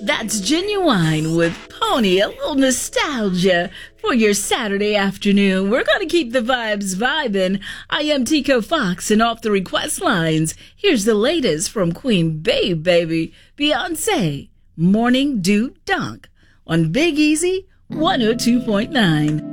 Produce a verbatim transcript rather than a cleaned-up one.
That's Genuine with Pony, a little nostalgia for your Saturday afternoon. We're going to keep the vibes vibing. I am Tico Fox, and off the request lines, here's the latest from Queen Bey Baby, Beyonce, Morning Dew Dunk on Big Easy one oh two point nine.